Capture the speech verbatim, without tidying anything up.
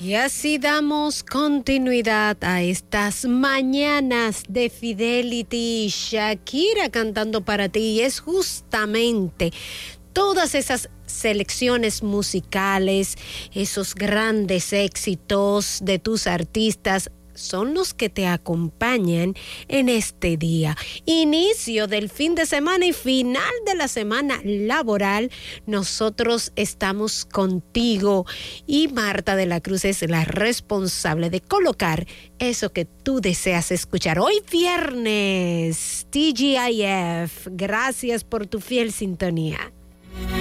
Y así damos continuidad a estas mañanas de Fidelity. Shakira cantando para ti. Y es justamente todas esas selecciones musicales, esos grandes éxitos de tus artistas, son los que te acompañan en este día. Inicio del fin de semana y final de la semana laboral. Nosotros estamos contigo y Marta de la Cruz es la responsable de colocar eso que tú deseas escuchar. Hoy viernes, T G I F. Gracias por tu fiel sintonía.